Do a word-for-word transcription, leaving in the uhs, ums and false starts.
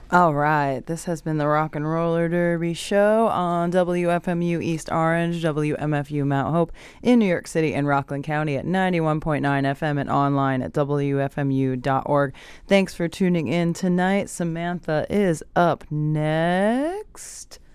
All right, this has been the Rock and Roller Derby show on W F M U East Orange, W M F U Mount Hope in New York City and Rockland County at ninety-one point nine F M and online at W F M U dot org. Thanks for tuning in tonight. Samantha is up next.